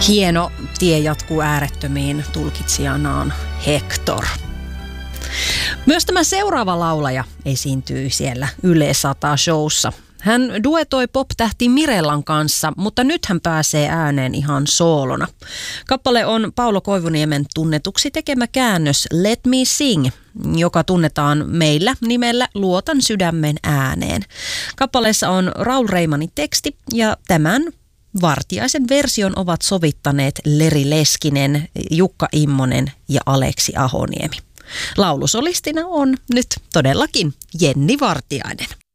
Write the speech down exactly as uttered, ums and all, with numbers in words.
Hieno tie jatkuu äärettömiin, tulkitsijana on Hector. Myös tämä seuraava laulaja esiintyy siellä Yle sata showssa. Hän duetoi pop-tähti Mirellan kanssa, mutta nyt hän pääsee ääneen ihan soolona. Kappale on Paulo Koivuniemen tunnetuksi tekemä käännös Let Me Sing, joka tunnetaan meillä nimellä Luotan sydämen ääneen. Kappaleessa on Raul Reimanin teksti ja tämän Vartiaisen version ovat sovittaneet Leri Leskinen, Jukka Immonen ja Aleksi Ahoniemi. Laulusolistina on nyt todellakin Jenni Vartiainen.